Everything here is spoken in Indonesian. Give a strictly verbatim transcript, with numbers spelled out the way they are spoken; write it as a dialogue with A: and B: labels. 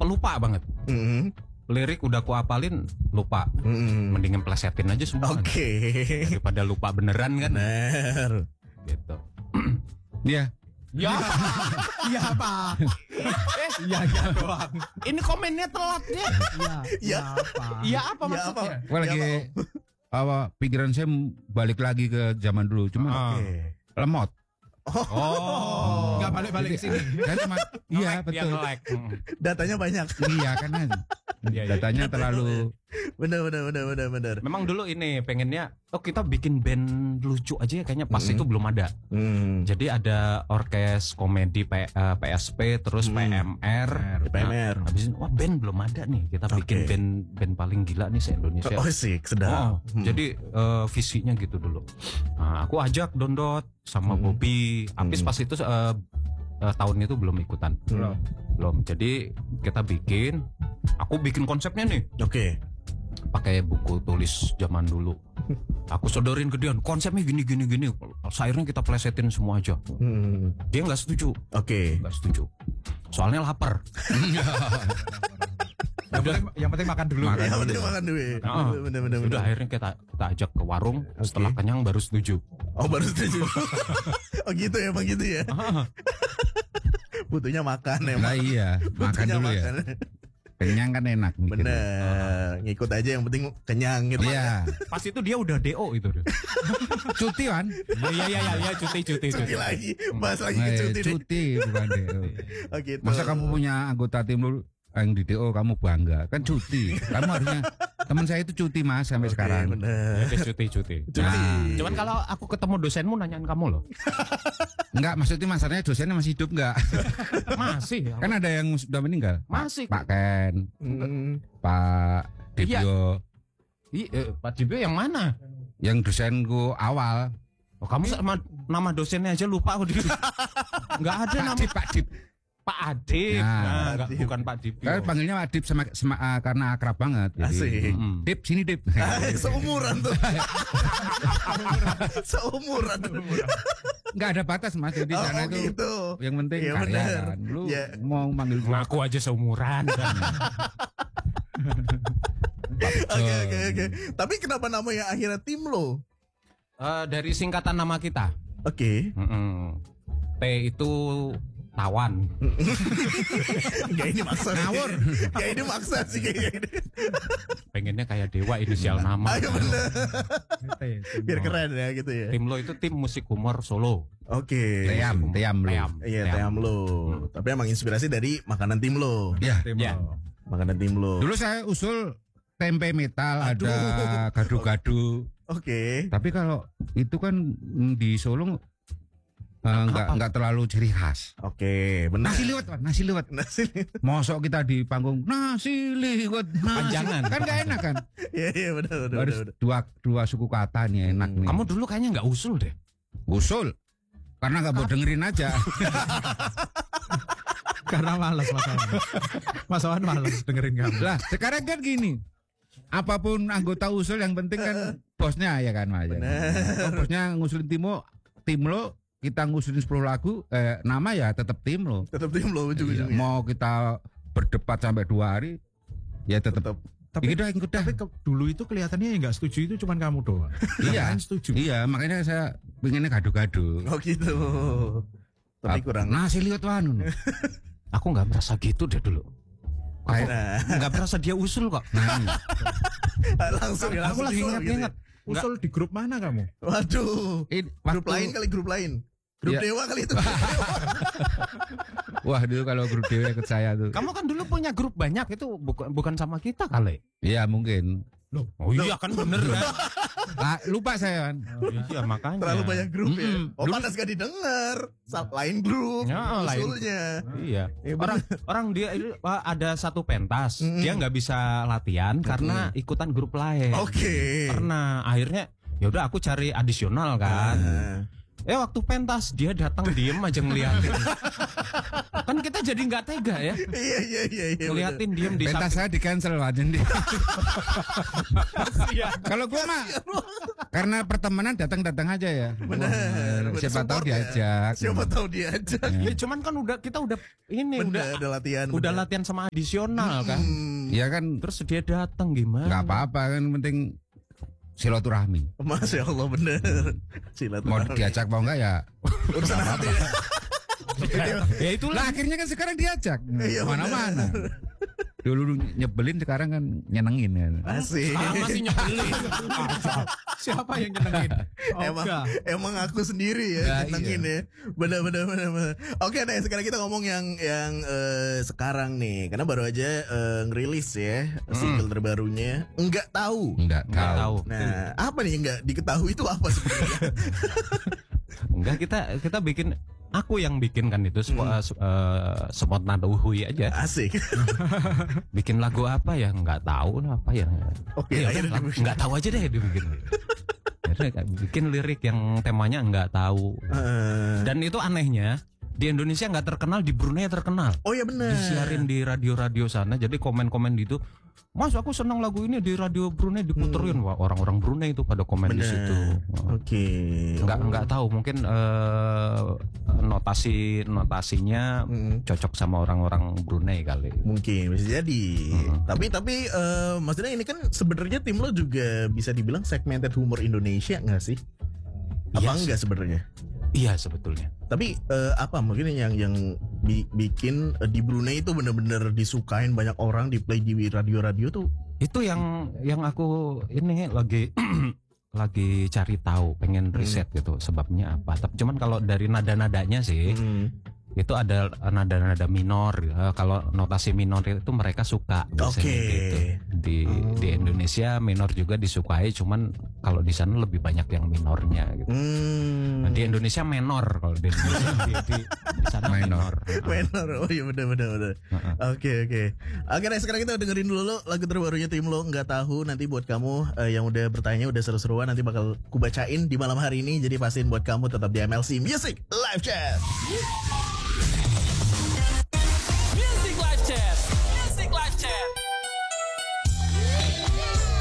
A: pelupa banget.
B: Mm-hmm.
A: Lirik udah aku apalin, lupa.
B: Mm-hmm.
A: Mendingan plesetin aja semua.
B: Oke. Okay.
A: Daripada lupa beneran kan.
B: Bener.
A: Gitu.
C: Iya.
A: Ya.
D: Iya apa?
A: Eh,
D: Iya iya doang.
A: ini komennya telat ya.
D: Iya.
B: Iya
D: apa?
A: Iya apa
B: Ya
A: maksudnya?
B: apa?
C: Gua lagi
B: Ya,
C: apa pikiran saya balik lagi ke zaman dulu, cuma
A: Ah.
B: Oke.
C: lemot.
A: Oh.
D: Enggak balik-balik ke sini.
C: Kan cuma iya
A: Nge-like, dia
C: betul.
A: nge-like. Mm.
B: Datanya banyak.
C: Iya kan.
A: Iya, iya.
C: Datanya terlalu
B: Bener bener bener bener bener.
A: Memang dulu ini pengennya, oh kita bikin band lucu aja ya kayaknya pas
B: Mm-hmm.
A: itu belum ada.
B: Hmm.
A: Jadi ada orkes komedi P, eh, P S P terus
B: Hmm.
A: P M R.
B: P M R.
A: Nah, habis itu wah band belum ada nih. Kita
B: Oke.
A: bikin band band paling gila nih se-Indonesia.
B: Oh sih,
A: Oh,
B: sedap. Hmm.
A: jadi eh, visinya gitu dulu. Nah, aku ajak Dondot sama
B: Hmm.
A: Bobby. Apis
B: Hmm.
A: pas itu eh, eh, tahun itu belum ikutan.
B: Belum.
A: Belum. Jadi kita bikin, aku bikin konsepnya nih.
B: Oke.
A: Pakai buku tulis zaman dulu. Aku sodorin ke dia, konsepnya gini gini gini. Akhirnya kita plesetin semua aja.
B: Hmm.
A: Dia nggak setuju,
B: Oke.
A: nggak setuju. Soalnya lapar.
D: Yang penting, yang penting makan dulu.
C: Makan.
B: Yang penting makan duit.
A: Nah,
B: Bener bener bener.
A: Sudah akhirnya kita kita ajak ke warung. Setelah kenyang baru setuju.
B: Oh baru setuju. Oh gitu ya, bang gitu ya.
A: Ah,
B: Butuhnya makan ya.
C: lah iya, makan
B: Butuhnya
C: dulu ya. Kenyang kan enak mikir.
B: Bener. Ngikut aja yang penting kenyang gitu.
C: Iya,
A: pas itu dia udah D O itu. Deh.
C: cuti kan?
A: Iya iya iya ya, cuti cuti
B: Cuti lagi. Bahas lagi
C: Eh,
B: ke cuti nih.
C: cuti bukan D O.
B: Oh gitu.
C: Masa kamu punya anggota tim lu yang di D O kamu bangga kan cuti. Kamu harusnya teman saya itu cuti mas sampai
B: Oke,
C: sekarang.
B: bener.
A: Ya, cuti cuti.
B: Cuti.
C: Nah.
A: Cuman kalau aku ketemu dosenmu nanyain kamu loh.
C: Enggak, maksudnya masalahnya dosennya masih hidup enggak?
A: Masih.
C: Kan ada yang sudah meninggal.
A: Masih.
C: Pak Ken,
B: Hmm.
C: Pak Dibyo,
A: Iya, eh, Pak Dibyo yang mana?
C: yang dosenku awal.
A: Oh, kamu sama nama dosennya aja lupa aku. Enggak ada
C: Pak
A: nama
C: Dip, Pak Dip.
A: Pak Adip.
C: Nah,
A: Nah, enggak,
B: Adip.
A: bukan Pak Dibyo.
C: Kan panggilnya Pak Dip sama, sama ah, karena akrab banget. Jadi,
B: Asik.
A: Mm-mm.
C: Dip sini Dip.
B: Ah, seumuran tuh. Seumuran.
C: Enggak ada batas mas. Jadi
B: Oh,
C: sana itu
B: gitu.
C: yang penting
B: Iya,
C: karya
B: bener.
C: kan. Lu
B: Ya.
C: mau manggil gua
A: Ngaku aja seumuran kan.
B: Oke oke oke. Tapi kenapa namanya akhirnya tim lo?
A: Eh, dari singkatan nama kita.
B: Oke.
A: Mm-mm. T itu tawan.
B: Gak ini maksa.
C: Ngawur.
B: Gak ini maksa sih kayaknya ini.
A: Pengennya kayak dewa inisial nama.
B: Ayo bener. Biar keren ya gitu ya.
A: Tim lo itu tim musik humor Solo.
B: Oke.
C: Team, team lu.
A: Team.
B: Iya team lo. Tapi emang inspirasi dari makanan tim lo.
C: Ya.
A: Ya.
B: Makanan tim lo.
C: Dulu saya usul tempe metal,
B: Aduh.
C: ada gadu-gadu.
B: Oke.
C: Tapi kalau itu kan mm, di Solo eh, nggak nggak terlalu ciri khas.
B: Oke. Benar.
C: Nasi liwet, Pak, nasi liwet.
B: Nasi.
C: Mosok kita di panggung nasi liwet, nasi.
A: Panjangan.
C: Kan nggak enak kan?
B: Iya iya benar benar
C: Harus
B: benar.
C: dua dua suku kata nih enak nih.
A: Kamu dulu kayaknya nggak usul deh.
C: usul karena nggak mau dengerin aja.
D: Karena malas Mas Wan. Mas Wan malas dengerin kamu.
C: Lah sekarang kan gini, apapun anggota usul yang penting kan bosnya ya kan Mas.
B: Bener.
C: Oh, bosnya ngusulin tim lo, tim lo kita ngusulin sepuluh lagu, eh, nama ya tetap tim lo.
B: Tetap tim lo
C: Iya,
B: ujung-ujungnya.
C: mau kita berdebat sampai dua hari, ya tetap.
B: Tetap.
D: Tapi
C: Ya udah, ikut dah.
D: tapi ke, dulu itu kelihatannya yang nggak setuju itu cuman kamu doang. Yang
C: Iya,
D: lain setuju.
C: iya makanya saya pengennya gado-gado.
B: Oh gitu. Tapi kurang.
C: Nasi liwet wanu.
A: Aku nggak merasa gitu deh dulu. Aku
B: Nah.
A: nggak merasa dia usul kok.
C: Nah,
B: langsung ya.
A: Aku
B: langsung
A: lagi
B: keluar
A: ingat-ingat.
B: gitu
D: Usul di grup mana kamu?
B: ya. Waduh.
C: ini
B: Grup
C: waktu-
B: lain kali grup lain. Grup
C: Iya.
B: dewa kali itu.
C: Wah dulu kalau grup dewa ikut saya tuh.
A: Kamu kan dulu punya grup banyak itu bukan bukan sama kita kali.
C: Iya mungkin.
A: Oh iya kan bener kan.
C: Ah, lupa saya kan.
A: Iya makanya.
B: Terlalu banyak grup ya.
C: Mm-mm.
B: Oh
C: Dulu-
B: panas gak didengar. Sa- Lain grup.
A: Ya, lain.
B: Usulnya.
A: Iya.
B: Iya,
A: Orang orang dia itu uh, ada satu pentas,
B: Mm-mm.
A: dia nggak bisa latihan karena ikutan grup lain.
B: Oke.
A: Karena akhirnya ya udah aku cari adisional kan.
B: Nah.
A: Eh waktu pentas dia datang diem aja ngeliatin. Kan kita jadi nggak tega ya.
B: Iya iya iya iya.
A: Ngeliatin diem di
C: Pentas
A: samping.
C: saya di cancel wajan dia. Kalau gue mah karena pertemanan datang-datang aja ya.
B: Benar.
C: Wah, siapa tahu
B: Support ya.
C: diajak.
B: Siapa tahu diajak.
A: Ya, cuman kan udah kita udah ini
B: Bener,
A: udah
B: ada latihan.
A: udah
B: bener.
A: latihan sama adisional kan.
B: Hmm,
C: Ya kan
A: Terus dia datang gimana?
C: nggak apa-apa kan penting silaturahmi.
B: Masya Allah bener.
C: Mau
B: Silaturahmi.
C: diajak mau enggak ya?
B: Urusan hati ya.
A: Ya itulah.
C: Lah akhirnya kan sekarang diajak
B: Iya,
C: mana-mana. Dulu nyebelin sekarang kan nyenengin kan.
B: Asik.
A: Ah, masih nyebelin.
D: Siapa yang nyenengin?
B: Emang
D: Oga.
B: emang aku sendiri ya
C: Ya,
B: nyenengin
C: iya.
B: ya. Benar benar benar. benar. Oke deh, sekarang kita ngomong yang yang eh, sekarang nih. Karena baru aja eh, ngerilis ya single terbarunya. Enggak tahu.
C: Enggak
A: Nggak
C: tahu.
A: tahu.
B: Nah, apa nih yang enggak diketahui itu apa sebenarnya?
A: Enggak, kita kita bikin, aku yang bikin kan itu semua uh, semut nada uhui aja.
B: Asik.
A: Bikin lagu apa ya nggak tahu lah apa ya.
B: Oke,
A: Ya
B: akhirnya
A: udah,
B: dibikin.
A: nggak tahu aja deh dibikin. Akhirnya bikin lirik yang temanya nggak tahu.
B: Eh,
A: Dan itu anehnya di Indonesia nggak terkenal, di Brunei terkenal.
B: oh ya benar.
A: Disiarin di radio-radio sana. Jadi komen-komen gitu. Mas, aku senang lagu ini di radio Brunei diputerin. Wah, orang-orang Brunei itu pada komen di
B: Benar.
A: situ.
B: Oke.
A: Nggak nggak tahu, mungkin eh, notasi notasinya
B: Hmm.
A: cocok sama orang-orang Brunei kali.
B: Mungkin bisa jadi.
A: Hmm.
B: Tapi tapi eh, maksudnya ini kan sebenarnya tim lo juga bisa dibilang segmented humor Indonesia nggak sih? Apa
A: Iya sih.
B: enggak sebenarnya?
A: Iya sebetulnya.
B: Tapi eh, apa mungkin yang yang bi- bikin eh, di Brunei itu bener-bener disukain banyak orang, di play di radio-radio tuh.
A: Itu yang yang aku ini lagi lagi cari tahu, pengen riset gitu sebabnya apa. Tapi cuman kalau dari nada-nadanya sih
B: Hmm.
A: itu ada nada-nada minor. Eh, Kalau notasi minor itu mereka suka biasanya
B: Oke.
A: gitu. Di
B: Oh.
A: di Indonesia minor juga disukai, cuman kalau di sana lebih banyak yang minornya gitu.
B: Hmm.
A: Nah, di Indonesia menor, kalau di Indonesia di, di, di sana
C: Minor.
A: minor.
B: Menor. Oh iya benar benar benar.
A: Heeh.
B: Oke oke. Oke, nah sekarang kita dengerin dulu lo lagu terbarunya tim lo, nggak tahu. Nanti buat kamu eh, yang udah bertanya udah seru-seruan nanti bakal kubacain di malam hari ini. Jadi pastiin buat kamu tetap di M L C Music Live Chat.